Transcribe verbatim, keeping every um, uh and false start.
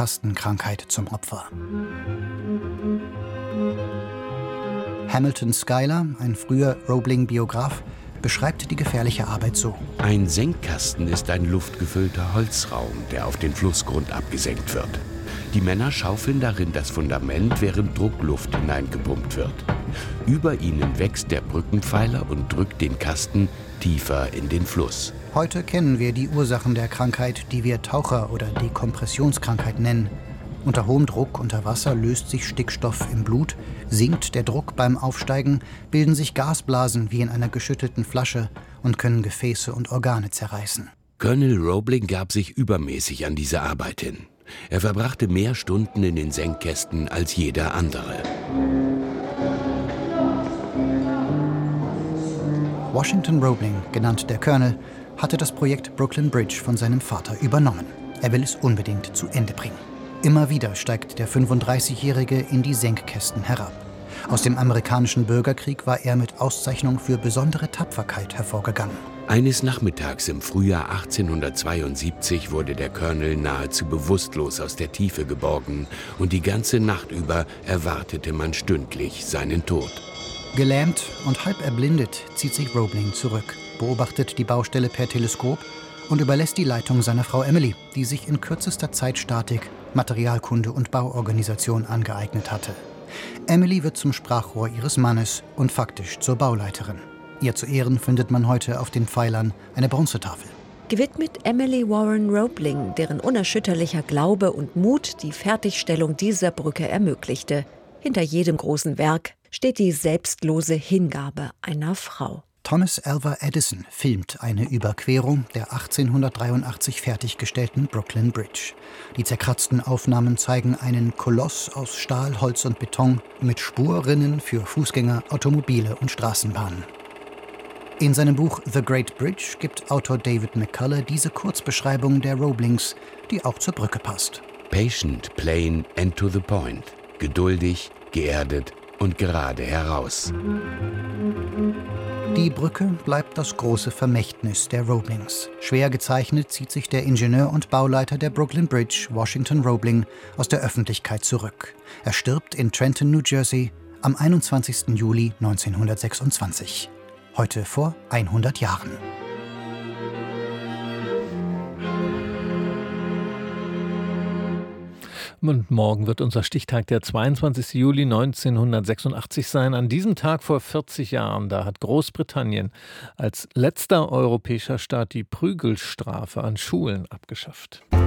Senkkastenkrankheit zum Opfer. Hamilton Schuyler, ein früher Roebling-Biograf, beschreibt die gefährliche Arbeit so: Ein Senkkasten ist ein luftgefüllter Holzraum, der auf den Flussgrund abgesenkt wird. Die Männer schaufeln darin das Fundament, während Druckluft hineingepumpt wird. Über ihnen wächst der Brückenpfeiler und drückt den Kasten tiefer in den Fluss. Heute kennen wir die Ursachen der Krankheit, die wir Taucher- oder Dekompressionskrankheit nennen. Unter hohem Druck unter Wasser löst sich Stickstoff im Blut, sinkt der Druck beim Aufsteigen, bilden sich Gasblasen wie in einer geschüttelten Flasche und können Gefäße und Organe zerreißen. Colonel Roebling gab sich übermäßig an diese Arbeit hin. Er verbrachte mehr Stunden in den Senkkästen als jeder andere. Washington Roebling, genannt der Colonel, hatte das Projekt Brooklyn Bridge von seinem Vater übernommen. Er will es unbedingt zu Ende bringen. Immer wieder steigt der fünfunddreißigjährige in die Senkkästen herab. Aus dem amerikanischen Bürgerkrieg war er mit Auszeichnung für besondere Tapferkeit hervorgegangen. Eines Nachmittags im Frühjahr achtzehnhundertzweiundsiebzig wurde der Colonel nahezu bewusstlos aus der Tiefe geborgen und die ganze Nacht über erwartete man stündlich seinen Tod. Gelähmt und halb erblindet zieht sich Roebling zurück, beobachtet die Baustelle per Teleskop und überlässt die Leitung seiner Frau Emily, die sich in kürzester Zeit Statik, Materialkunde und Bauorganisation angeeignet hatte. Emily wird zum Sprachrohr ihres Mannes und faktisch zur Bauleiterin. Ihr zu Ehren findet man heute auf den Pfeilern eine Bronzetafel. Gewidmet Emily Warren Roebling, deren unerschütterlicher Glaube und Mut die Fertigstellung dieser Brücke ermöglichte. Hinter jedem großen Werk steht die selbstlose Hingabe einer Frau. Thomas Alva Edison filmt eine Überquerung der achtzehnhundertdreiundachtzig fertiggestellten Brooklyn Bridge. Die zerkratzten Aufnahmen zeigen einen Koloss aus Stahl, Holz und Beton mit Spurrinnen für Fußgänger, Automobile und Straßenbahnen. In seinem Buch The Great Bridge gibt Autor David McCullough diese Kurzbeschreibung der Roeblings, die auch zur Brücke passt. Patient, plain and to the point. Geduldig, geerdet und gerade heraus. Die Brücke bleibt das große Vermächtnis der Roeblings. Schwer gezeichnet zieht sich der Ingenieur und Bauleiter der Brooklyn Bridge, Washington Roebling, aus der Öffentlichkeit zurück. Er stirbt in Trenton, New Jersey, am einundzwanzigsten Juli neunzehnhundertsechsundzwanzig. Heute vor hundert Jahren. Und morgen wird unser Stichtag der zweiundzwanzigsten Juli neunzehnhundertsechsundachtzig sein. An diesem Tag vor vierzig Jahren, da hat Großbritannien als letzter europäischer Staat die Prügelstrafe an Schulen abgeschafft.